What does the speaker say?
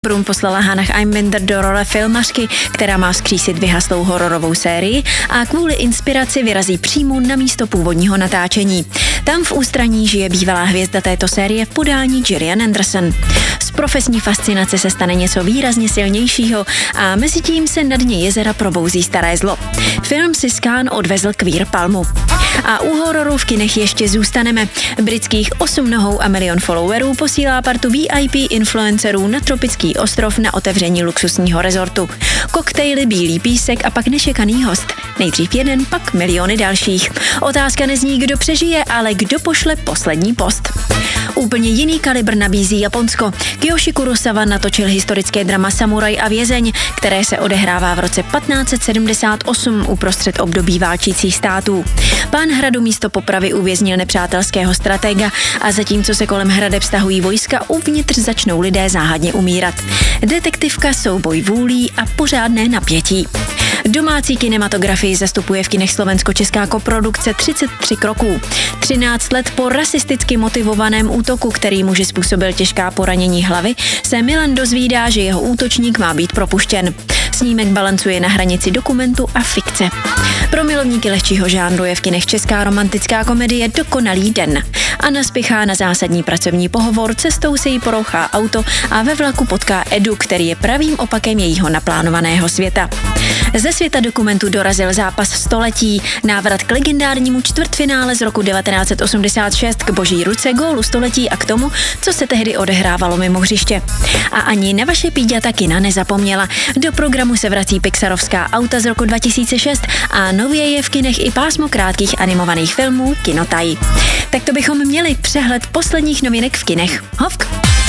Brun poslala Hannah Einbinder do role filmařky, která má vzkřísit vyhaslou hororovou sérii a kvůli inspiraci vyrazí přímo na místo původního natáčení. Tam v ústraní žije bývalá hvězda této série v podání Gillian Anderson. Z profesní fascinace se stane něco výrazně silnějšího a mezitím se na dně jezera probouzí staré zlo. Film si Cannes odvezl Queer Palmu. A u hororu v kinech ještě zůstaneme. Britských 8 nohou a milion followerů posílá partu VIP influencerů na tropický ostrov na otevření luxusního rezortu. Koktejly, bílý písek a pak nečekaný host. Nejdřív jeden, pak miliony dalších. Otázka nezní, kdo přežije, ale kdo pošle poslední post. Úplně jiný kalibr nabízí Japonsko. Kiyoshi Kurosawa natočil historické drama Samuraj a vězeň, které se odehrává v roce 1578 uprostřed období válčících států. Pán hradu místo popravy uvěznil nepřátelského stratega a zatímco se kolem hradeb stahují vojska, uvnitř začnou lidé záhadně umírat. Detektivka, souboj vůlí a pořádné napětí. Domácí kinematografii zastupuje v kinech slovensko-česká koprodukce 33 kroků. 13 let po rasisticky motivovaném útoku, který muži způsobil těžká poranění hlavy, se Milan dozvídá, že jeho útočník má být propuštěn. Snímek balancuje na hranici dokumentu a fikce. Pro milovníky lehčího žánru je v kinech česká romantická komedie Dokonalý den. Anna spěchá na zásadní pracovní pohovor, cestou se jí porouchá auto a ve vlaku potká Edu, který je pravým opakem jejího naplánovaného světa. Ze světa dokumentu dorazil zápas století, návrat k legendárnímu čtvrtfinále z roku 1986 k boží ruce, gólu století a k tomu, co se tehdy odehrávalo mimo hřiště. A ani na vaše píďata kina nezapomněla. Do programu se vrací pixarovská auta z roku 2006 a nově je v kinech i pásmo krátkých animovaných filmů Kinotaj. Tak to bychom měli přehled posledních novinek v kinech. Hovk!